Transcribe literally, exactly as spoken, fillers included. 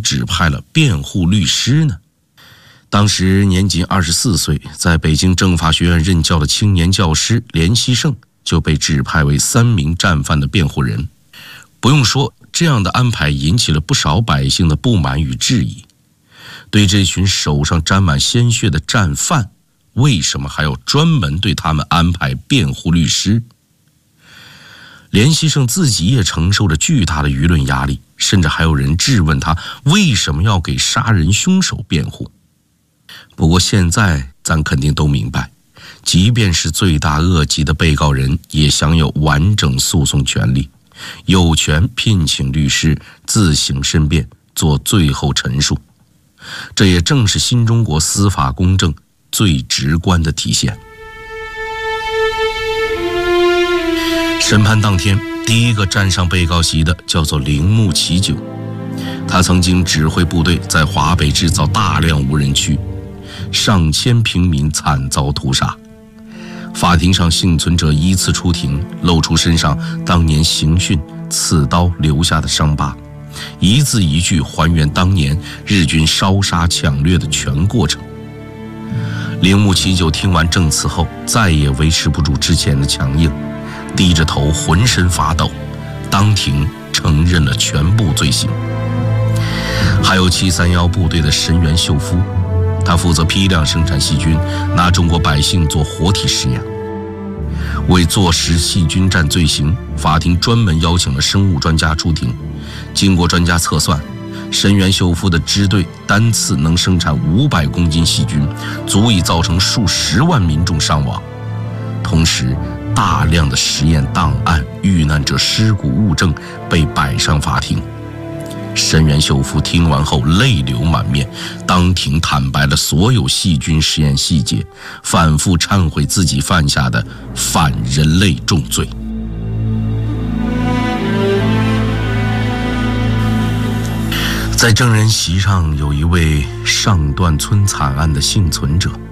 指派了辩护律师呢？当时年仅二十四岁，在北京政法学院任教的青年教师连锡胜就被指派为三名战犯的辩护人。不用说，这样的安排引起了不少百姓的不满与质疑。对这群手上沾满鲜血的战犯，为什么还要专门对他们安排辩护律师？连锡胜自己也承受着巨大的舆论压力，甚至还有人质问他为什么要给杀人凶手辩护。不过现在咱肯定都明白，即便是罪大恶极的被告人也享有完整诉讼权利，有权聘请律师自行申辩，做最后陈述。这也正是新中国司法公正最直观的体现。审判当天，第一个站上被告席的叫做铃木启久，他曾经指挥部队在华北制造大量无人区，上千平民惨遭屠杀。法庭上幸存者依次出庭，露出身上当年刑讯、刺刀留下的伤疤，一字一句还原当年日军烧杀抢掠的全过程。铃木启久听完证词后，再也维持不住之前的强硬，低着头浑身发抖，当庭承认了全部罪行。还有七三一部队的神原秀夫，他负责批量生产细菌，拿中国百姓做活体实验。为坐实细菌战罪行，法庭专门邀请了生物专家出庭。经过专家测算，神原秀夫的支队单次能生产五百公斤细菌，足以造成数十万民众伤亡。同时，大量的实验档案、遇难者尸骨物证被摆上法庭。神原秀夫听完后泪流满面，当庭坦白了所有细菌实验细节，反复忏悔自己犯下的反人类重罪。在证人席上，有一位上段村惨案的幸存者，